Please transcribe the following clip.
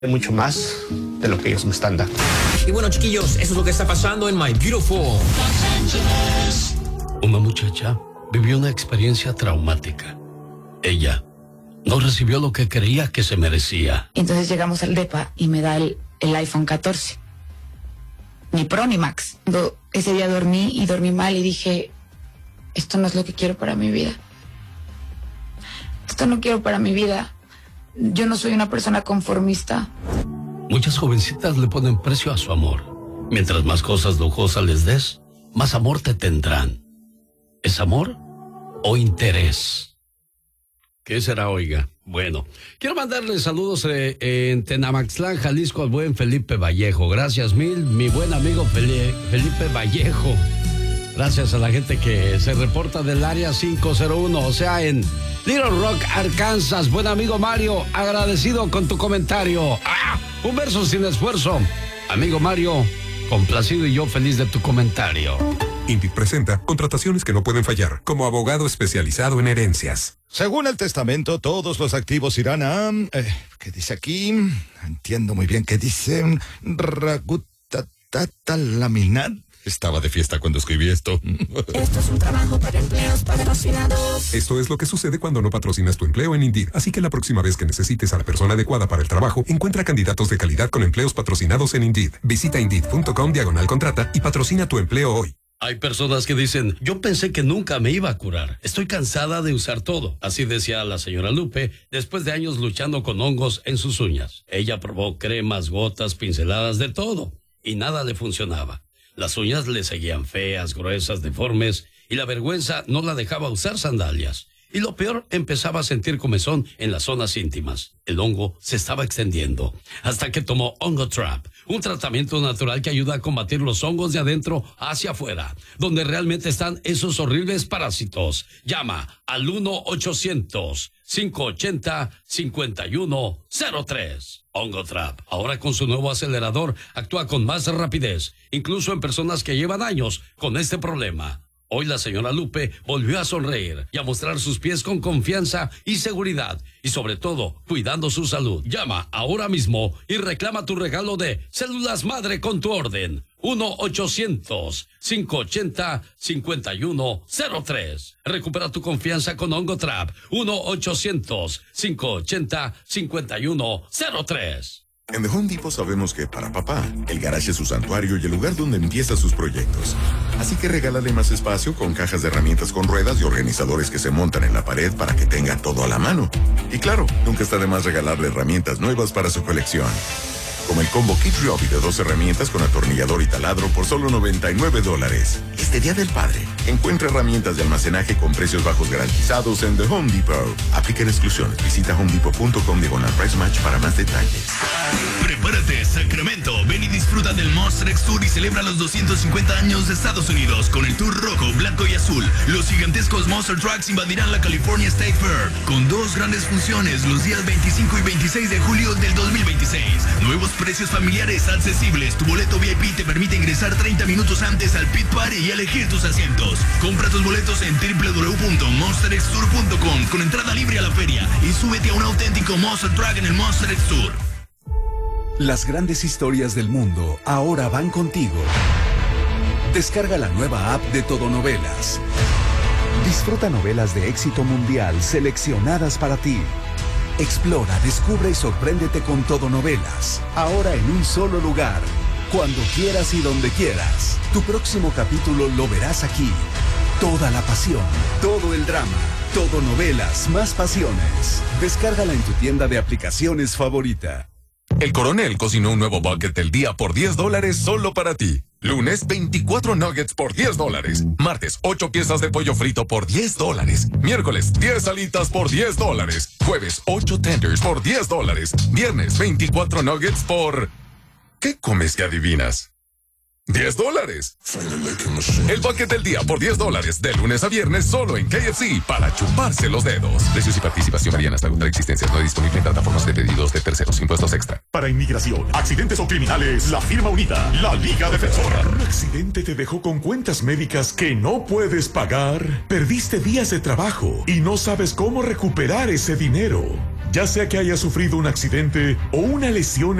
mucho más de lo que ellos me están dando. Y bueno, chiquillos, eso es lo que está pasando en My Beautiful Los Ángeles. Una muchacha vivió una experiencia traumática. Ella no recibió lo que creía que se merecía. Entonces llegamos al depa y me da el iPhone 14. Ni Pro ni Max. Ese día dormí mal y dije, esto no es lo que quiero para mi vida. Esto no quiero para mi vida. Yo no soy una persona conformista. Muchas jovencitas le ponen precio a su amor. Mientras más cosas lujosas les des, más amor te tendrán. ¿Es amor o interés? ¿Qué será, oiga? Bueno, quiero mandarle saludos en Tenamaxtlán, Jalisco, al buen Felipe Vallejo. Gracias mil, mi buen amigo Felipe Vallejo. Gracias a la gente que se reporta del área 501, o sea, en Little Rock, Arkansas. Buen amigo Mario, agradecido con tu comentario. Un verso sin esfuerzo. Amigo Mario, complacido y yo feliz de tu comentario. Indeed presenta contrataciones que no pueden fallar, como abogado especializado en herencias. Según el testamento, todos los activos irán a... ¿qué dice aquí? Entiendo muy bien qué dice. Laminar. Estaba de fiesta cuando escribí esto. Esto es un trabajo para empleos patrocinados. Esto es lo que sucede cuando no patrocinas tu empleo en Indeed. Así que la próxima vez que necesites a la persona adecuada para el trabajo, encuentra candidatos de calidad con empleos patrocinados en Indeed. Visita Indeed.com/contrata y patrocina tu empleo hoy. Hay personas que dicen, yo pensé que nunca me iba a curar. Estoy cansada de usar todo. Así decía la señora Lupe, después de años luchando con hongos en sus uñas. Ella probó cremas, gotas, pinceladas, de todo, y nada le funcionaba. Las uñas le seguían feas, gruesas, deformes, y la vergüenza no la dejaba usar sandalias. Y lo peor, empezaba a sentir comezón en las zonas íntimas. El hongo se estaba extendiendo, hasta que tomó Ongotrap, un tratamiento natural que ayuda a combatir los hongos de adentro hacia afuera, donde realmente están esos horribles parásitos. Llama al 1-800-580-5103. Ongotrap, ahora con su nuevo acelerador, actúa con más rapidez, incluso en personas que llevan años con este problema. Hoy la señora Lupe volvió a sonreír y a mostrar sus pies con confianza y seguridad, y sobre todo, cuidando su salud. Llama ahora mismo y reclama tu regalo de células madre con tu orden. 1-800-580-5103. Recupera tu confianza con Ongotrap. 1-800-580-5103. En The Home Depot sabemos que para papá, el garage es su santuario y el lugar donde empieza sus proyectos. Así que regálale más espacio con cajas de herramientas con ruedas y organizadores que se montan en la pared para que tenga todo a la mano. Y claro, nunca está de más regalarle herramientas nuevas para su colección. Como el combo Kit Ryobi de 2 herramientas con atornillador y taladro por solo $99. Este Día del Padre, encuentra herramientas de almacenaje con precios bajos garantizados en The Home Depot. Aplica exclusiones. Visita homedepot.com/price match para más detalles. Prepárate, Sacramento. Ven y disfruta del Monster X Tour y celebra los 250 años de Estados Unidos con el tour rojo, blanco y azul. Los gigantescos Monster Trucks invadirán la California State Fair con 2 grandes funciones los días 25 y 26 de julio del 2026. Nuevos precios familiares accesibles. Tu boleto VIP te permite ingresar 30 minutos antes al Pit Party y elegir tus asientos. Compra tus boletos en www.monsterxtour.com con entrada libre a la feria y súbete a un auténtico Monster Truck en el Monster X Tour. Las grandes historias del mundo ahora van contigo. Descarga la nueva app de Todo Novelas. Disfruta novelas de éxito mundial seleccionadas para ti. Explora, descubre y sorpréndete con Todo Novelas. Ahora en un solo lugar. Cuando quieras y donde quieras. Tu próximo capítulo lo verás aquí. Toda la pasión, todo el drama. Todo Novelas, más pasiones. Descárgala en tu tienda de aplicaciones favorita. El Coronel cocinó un nuevo bucket del día por $10 solo para ti. Lunes, 24 nuggets por $10. Martes, 8 piezas de pollo frito por $10. Miércoles, 10 alitas por $10. Jueves, 8 tenders por $10. Viernes, 24 nuggets por... ¿Qué comes que adivinas? $10. El bucket del día por $10, de lunes a viernes solo en KFC para chuparse los dedos. Precios y participación varían hasta agotar existencias. No disponible en plataformas de pedidos de terceros. Impuestos extra. Para inmigración, accidentes o criminales, la firma unida, la Liga Defensora. ¿Un accidente te dejó con cuentas médicas que no puedes pagar? ¿Perdiste días de trabajo y no sabes cómo recuperar ese dinero? Ya sea que hayas sufrido un accidente o una lesión